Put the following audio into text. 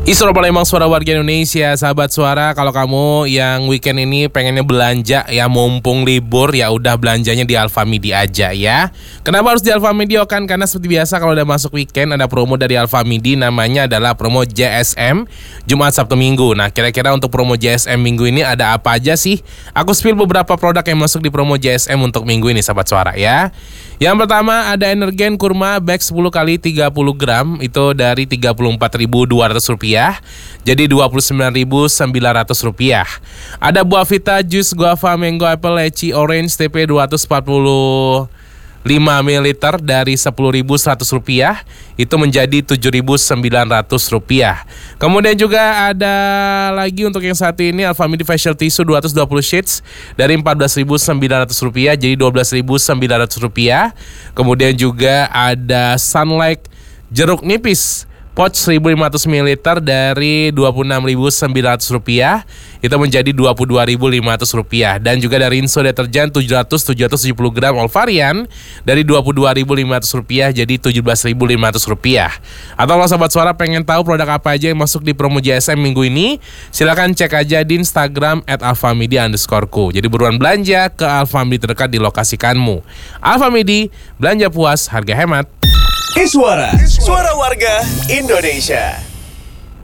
Isra Palembang, suara warga Indonesia. Sahabat Suara, kalau kamu yang weekend ini pengennya belanja ya, mumpung libur, ya udah belanjanya di Alfamidi aja ya. Kenapa harus di Alfamidi? Kan karena seperti biasa kalau udah masuk weekend ada promo dari Alfamidi, namanya adalah promo JSM Jumat Sabtu Minggu. Nah, kira-kira untuk promo JSM minggu ini ada apa aja sih? Aku spill beberapa produk yang masuk di promo JSM untuk minggu ini, sahabat Suara ya. Yang pertama ada Energen Kurma Bag 10 kali 30 gram, itu dari Rp34.200 jadi Rp29.900. Ada Buah Vita Jus Guava Mango Apple Leci Orange TP 245 ml dari Rp10.100, itu menjadi Rp7.900. Kemudian juga ada lagi untuk yang satu ini Alfamidi Facial Tissue 220 sheets dari Rp14.900 jadi Rp12.900. Kemudian juga ada Sunlight Jeruk Nipis pouch 1.500 ml dari Rp26.900, itu menjadi Rp22.500. Dan juga dari Rinso Deterjen 770 gram all varian dari Rp22.500 jadi Rp17.500. Atau kalau sahabat Suara pengen tahu produk apa aja yang masuk di promo JSM minggu ini, silakan cek aja di Instagram @alfamidi_ku. Jadi buruan belanja ke Alfamidi terdekat di lokasi kanmu. Alfamidi, belanja puas, harga hemat. Suara warga Indonesia.